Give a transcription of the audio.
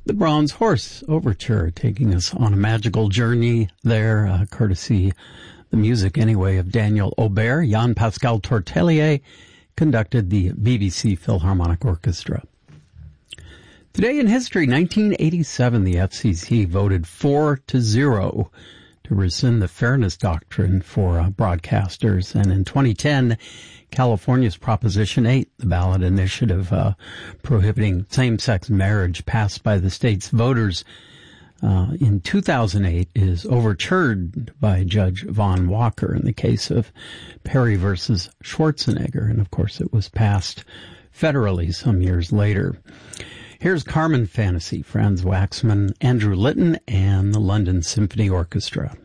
The Bronze Horse Overture, taking us on a magical journey there, courtesy, the music anyway, of Daniel Aubert. Jean-Pascal Tortelier conducted the BBC Philharmonic Orchestra. Today in history, 1987, the FCC voted 4-0 to rescind the fairness doctrine for broadcasters. And in 2010, California's Proposition 8, the ballot initiative prohibiting same-sex marriage passed by the state's voters in 2008, is overturned by Judge Vaughn Walker in the case of Perry versus Schwarzenegger. And, of course, it was passed federally some years later. Here's Carmen Fantasy, Franz Waxman, Andrew Litton, and the London Symphony Orchestra.